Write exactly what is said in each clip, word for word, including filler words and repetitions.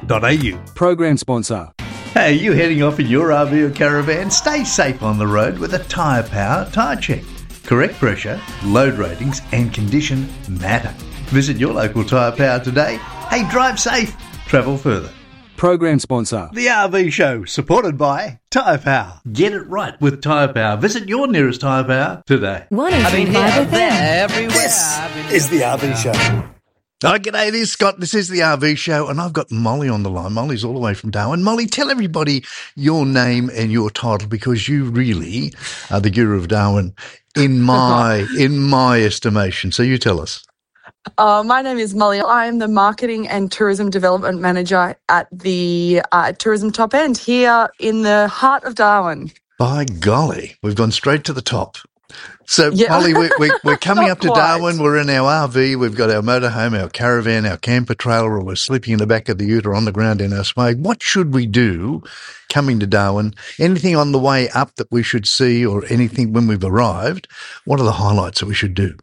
dot a u. Program sponsor. Hey, you heading off in your R V or caravan? Stay safe on the road with a Tyre Power tyre check. Correct pressure, load ratings and condition matter. Visit your local Tyre Power today. Hey, drive safe. Travel further. Program sponsor. The R V Show, supported by Tyre Power. Get it right with Tyre Power. Visit your nearest Tyre Power today. I've been here, there, everywhere. This is the R V Show. Hi, g'day, this is Scott. This is the R V Show, and I've got Molly on the line. Molly's all the way from Darwin. Molly, tell everybody your name and your title, because you really are the guru of Darwin in my in my estimation. So you tell us. Uh, my name is Molly. I am the Marketing and Tourism Development Manager at the uh, Tourism Top End here in the heart of Darwin. By golly, we've gone straight to the top. So, Yeah. Molly, we're, we're, we're coming Not up to quite. Darwin. We're in our R V. We've got our motorhome, our caravan, our camper trailer, or we're sleeping in the back of the ute or on the ground in our smoke. What should we do coming to Darwin? Anything on the way up that we should see, or anything when we've arrived? What are the highlights that we should do?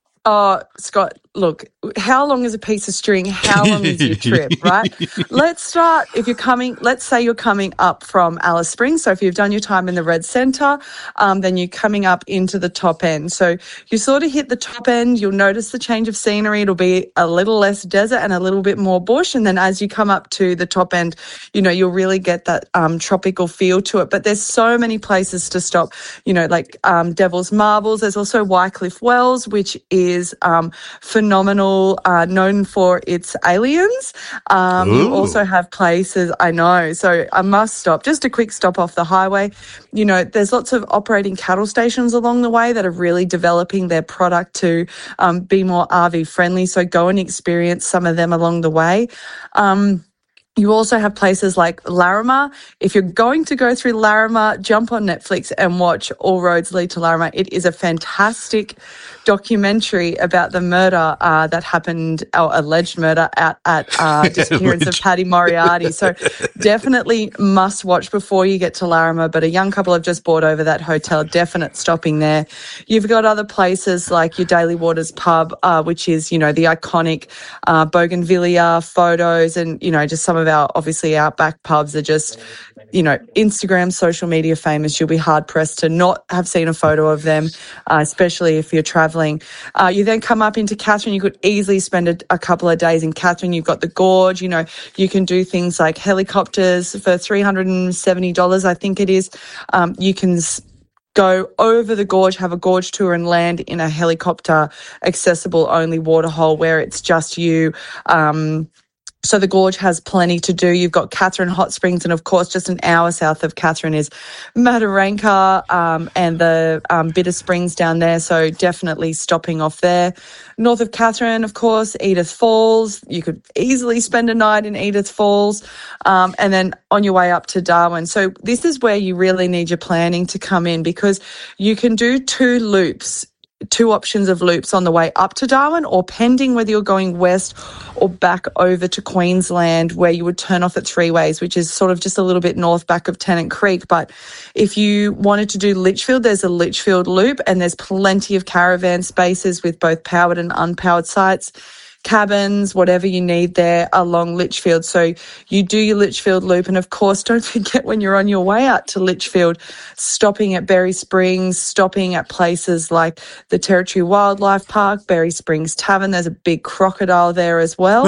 Oh, Scott, look, how long is a piece of string? How long is your trip, right? Let's start, if you're coming, let's say you're coming up from Alice Springs. So if you've done your time in the Red Centre, um, then you're coming up into the top end. So you sort of hit the top end, you'll notice the change of scenery. It'll be a little less desert and a little bit more bush. And then as you come up to the top end, you know, you'll really get that um, tropical feel to it. But there's so many places to stop, you know, like um, Devil's Marbles. There's also Wycliffe Wells, which is is um, phenomenal, uh, known for its aliens. Um, you also have places, I know, so I must stop. Just a quick stop off the highway. You know, there's lots of operating cattle stations along the way that are really developing their product to um, be more R V friendly. So go and experience some of them along the way. Um, You also have places like Larrimah. If you're going to go through Larrimah, jump on Netflix and watch All Roads Lead to Larrimah. It is a fantastic documentary about the murder uh, that happened, or alleged murder, at, at uh, disappearance of Paddy Moriarty. So definitely must watch before you get to Larrimah. But a young couple have just bought over that hotel. Definite stopping there. You've got other places like your Daily Waters pub, uh, which is, you know, the iconic uh, Bougainvillea photos, and, you know, just some of our, obviously, outback pubs are just, you know, Instagram, social media famous. You'll be hard pressed to not have seen a photo of them, uh, especially if you're travelling. Uh, you then come up into Katherine. You could easily spend a, a couple of days in Katherine. You've got the gorge. You know, you can do things like helicopters for three hundred seventy dollars, I think it is. Um, you can s- go over the gorge, have a gorge tour, and land in a helicopter accessible only waterhole where it's just you. Um, So the gorge has plenty to do. You've got Katherine Hot Springs, and of course, just an hour south of Katherine is Mataranka um, and the um, Bitter Springs down there. So definitely stopping off there. North of Katherine, of course, Edith Falls. You could easily spend a night in Edith Falls, um, and then on your way up to Darwin. So this is where you really need your planning to come in, because you can do two loops. Two options of loops on the way up to Darwin, or pending whether you're going west or back over to Queensland, where you would turn off at Three Ways, which is sort of just a little bit north back of Tennant Creek. But if you wanted to do Litchfield, there's a Litchfield loop, and there's plenty of caravan spaces with both powered and unpowered sites, cabins, whatever you need there along Litchfield. So you do your Litchfield loop, and of course, don't forget when you're on your way out to Litchfield, stopping at Berry Springs, stopping at places like the Territory Wildlife Park, Berry Springs Tavern. There's a big crocodile there as well.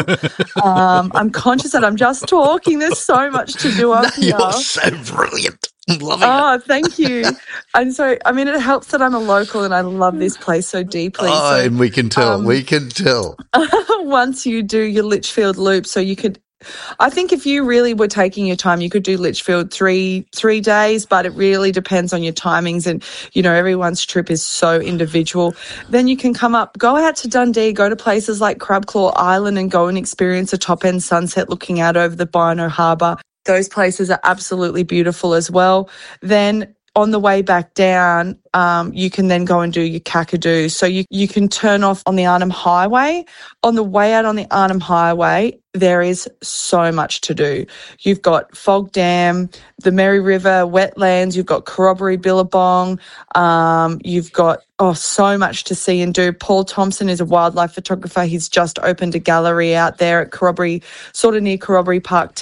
um, I'm conscious that I'm just talking. There's so much to do up No, here. you're so brilliant. I'm loving it. Oh, thank you. And so, I mean, it helps that I'm a local and I love this place so deeply. Oh, so, and we can tell. um, we can tell. once you do your Litchfield loop, so you could, I think if you really were taking your time, you could do Litchfield three three days, but it really depends on your timings, and, you know, everyone's trip is so individual. Then you can come up, go out to Dundee, go to places like Crabclaw Island and go and experience a top-end sunset looking out over the Bynoe Harbour. Those places are absolutely beautiful as well. Then on the way back down, um, you can then go and do your Kakadu. So you, you can turn off on the Arnhem Highway. On the way out on the Arnhem Highway, there is so much to do. You've got Fog Dam, the Mary River wetlands, you've got Corroboree Billabong, um, you've got, oh, so much to see and do. Paul Thompson is a wildlife photographer. He's just opened a gallery out there at Corroboree, sort of near Corroboree Park